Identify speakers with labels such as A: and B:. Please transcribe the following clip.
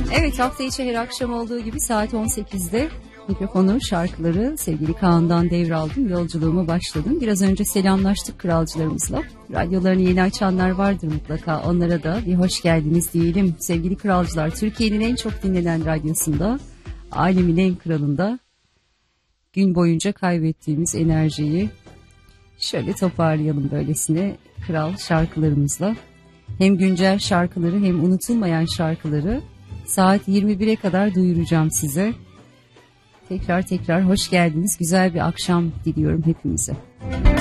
A: Evet, hafta içi her akşam olduğu gibi saat 18'de mikrofonu, şarkıları sevgili Kaan'dan devraldım. Yolculuğuma başladım. Biraz önce selamlaştık kralcılarımızla. Radyolarını yeni açanlar vardır mutlaka. Onlara da bir hoş geldiniz diyelim. Sevgili kralcılar, Türkiye'nin en çok dinlenen radyosunda, alemin en kralında gün boyunca kaybettiğimiz enerjiyi şöyle toparlayalım böylesine kral şarkılarımızla. Hem güncel şarkıları hem unutulmayan şarkıları saat 21'e kadar duyuracağım size. Tekrar hoş geldiniz. Güzel bir akşam diliyorum hepimize.